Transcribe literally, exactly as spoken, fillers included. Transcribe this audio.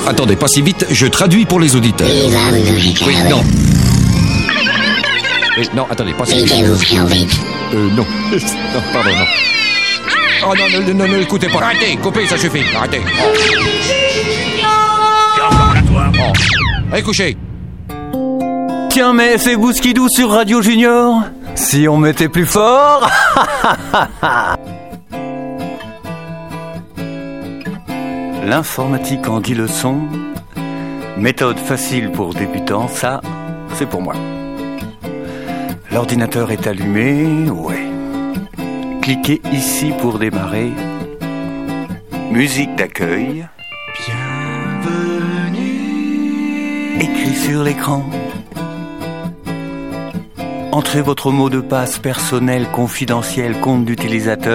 attendez, pas si vite, je traduis pour les auditeurs. Oui, non. Oui, non, attendez, pas si vite. Euh, non. Non, pardon, non. Oh non, non, non, non, écoutez pas. Arrêtez, coupez, ça suffit. Arrêtez. Oh. Allez, couchez. Tiens, mais c'est Bousquidou sur Radio Junior. Si on mettait plus fort. L'informatique en dix leçons. Méthode facile pour débutants, ça, c'est pour moi. L'ordinateur est allumé, ouais. Cliquez ici pour démarrer. Musique d'accueil. Bienvenue. Écrit sur l'écran. Entrez votre mot de passe personnel, confidentiel, compte d'utilisateur.